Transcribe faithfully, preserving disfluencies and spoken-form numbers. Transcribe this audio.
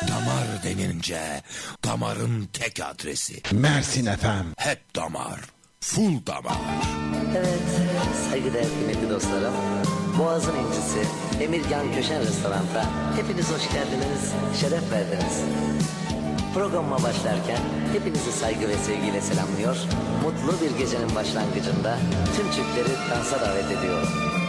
Damar denince damarın tek adresi. Mersin efem. Hep damar. Full damar. Evet, saygıdeğer kıymetli dostlarım. Boğaz'ın incisi Emirgan Köşen Restorant'a hepiniz hoş geldiniz, şeref verdiniz. Programa başlarken hepinizi saygı ve sevgiyle selamlıyor. Mutlu bir gecenin başlangıcında tüm çiftleri dansa davet ediyorum.